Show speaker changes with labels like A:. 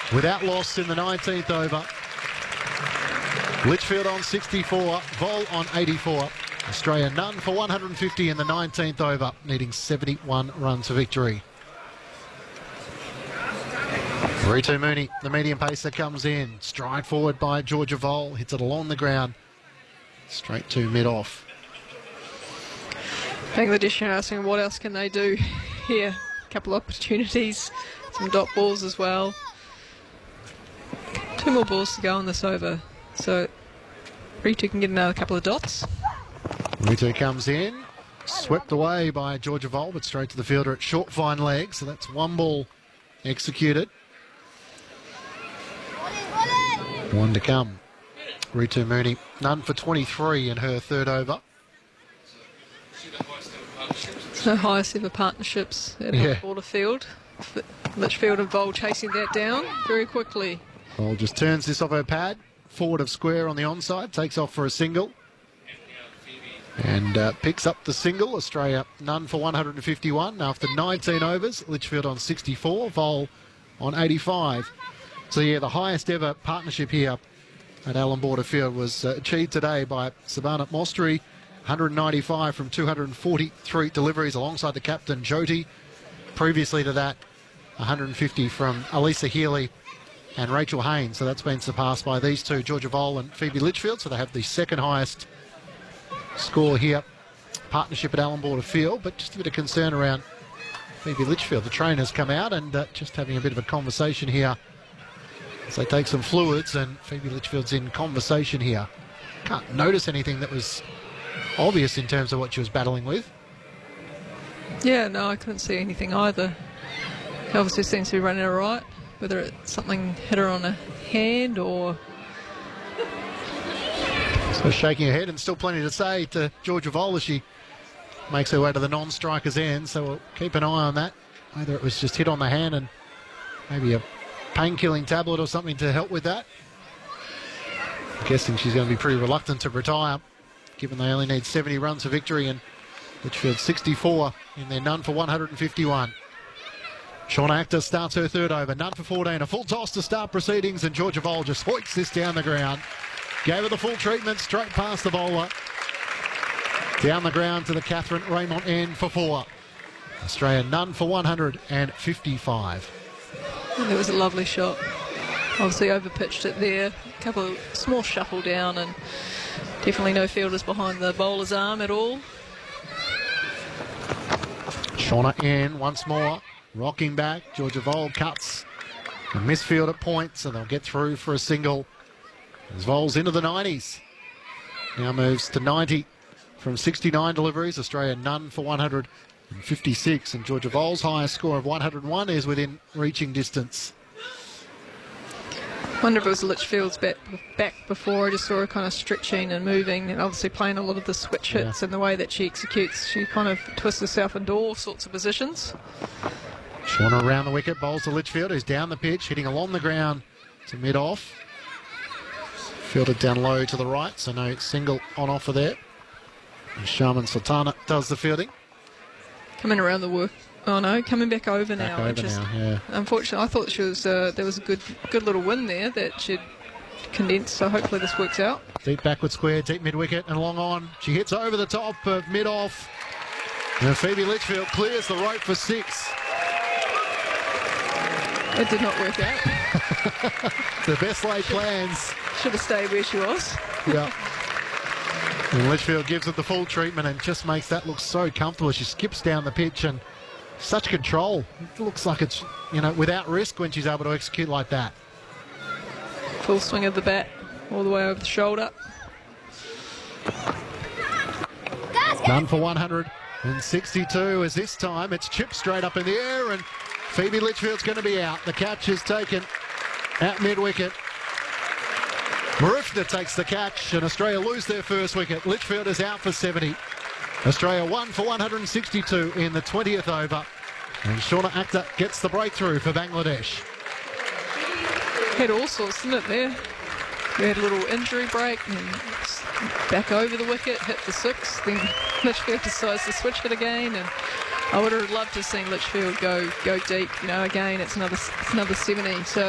A: without loss in the 19th over. Litchfield on 64, Vol on 84. Australia none for 150 in the 19th over, needing 71 runs for victory. Ritu Mooney, the medium pacer, comes in. Stride forward by Georgia Vol, hits it along the ground, straight to mid-off.
B: Bangladesh are asking what else can they do here. A couple of opportunities, some dot balls as well. 2 more balls to go on this over, so Ritu can get another couple of dots.
A: Ritu comes in, swept away by Georgia Vol, but straight to the fielder at short fine leg, so that's 1 ball executed. 1 to come. Ritu Mooney, none for 23 in her 3rd over.
B: So highest ever partnerships at Border Field. Litchfield and Vol chasing that down very quickly.
A: Vol just turns this off her pad, forward of square on the onside, takes off for a single. And picks up the single. Australia none for 151 after 19 overs. Litchfield on 64, Vol on 85. So yeah, the highest ever partnership here at Allan Border Field was achieved today by Sabana Mostri, 195 from 243 deliveries alongside the captain Jyoti. Previously to that, 150 from Elisa Healy and Rachel Haynes. So that's been surpassed by these two, Georgia Vol and Phoebe Litchfield. So they have the 2nd highest score here, partnership at Allan Border Field. But just a bit of concern around Phoebe Litchfield. The trainers come out and just having a bit of a conversation here as they take some fluids, and Phoebe Litchfield's in conversation here. Can't notice anything that was obvious in terms of what she was battling with.
B: Yeah, no, I couldn't see anything either. She obviously seems to be running all right, whether it's something hit her on a hand or...
A: So shaking her head, and still plenty to say to Georgia Vol as she makes her way to the non-striker's end, so we'll keep an eye on that. Either it was just hit on the hand and maybe a pain-killing tablet or something to help with that. I'm guessing she's going to be pretty reluctant to retire, given they only need 70 runs for victory, and Litchfield 64 in their none for 151. Shauna Akhter starts her 3rd over, none for 14, a full toss to start proceedings, and Georgia Vol just hoiks this down the ground. Gave her the full treatment, straight past the bowler. Down the ground to the Catherine Raymond end for 4. Australia none for 155.
B: There was a lovely shot. Obviously over-pitched it there. A couple of small shuffle down, and definitely no fielders behind the bowler's arm at all.
A: Shauna in once more, rocking back. Georgia Vol cuts and misfield at points, and they'll get through for a single. As Vol's into the 90s. Now moves to 90 from 69 deliveries. Australia none for 156, and Georgia Vol's highest score of 101 is within reaching distance.
B: Wonder if it was Litchfield's back before. I just saw her kind of stretching and moving, and obviously playing a lot of the switch hits and the way that she executes. She kind of twists herself into all sorts of positions.
A: Shauna around the wicket, bowls to Litchfield, who's down the pitch, hitting along the ground to mid-off. Fielded down low to the right, so no single on offer there. And Sharman Sultana does the fielding.
B: Coming around the work. Oh no, coming back over now.
A: Back over now, yeah.
B: Unfortunately, I thought she was. There was a good little win there that she'd condensed. So hopefully this works out.
A: Deep backward square, deep mid wicket, and long on. She hits over the top of mid off. And Phoebe Litchfield clears the rope for 6.
B: It did not work out.
A: The best laid plans.
B: Should have stayed where she was.
A: Yeah. And Litchfield gives it the full treatment and just makes that look so comfortable. She skips down the pitch and such control. It looks like it's, without risk when she's able to execute like that.
B: Full swing of the bat all the way over the shoulder.
A: None for 162 as this time it's chipped straight up in the air, and Phoebe Litchfield's going to be out. The catch is taken at mid-wicket. Marufna takes the catch, and Australia lose their first wicket. Litchfield is out for 70. Australia 1 for 162 in the 20th over. And Shauna Akhter gets the breakthrough for Bangladesh.
B: Had all sorts, didn't it, there? We had a little injury break and back over the wicket, hit for 6. Then Litchfield decides to switch it again, and I would have loved to have seen Litchfield go deep. Again, it's another 70. So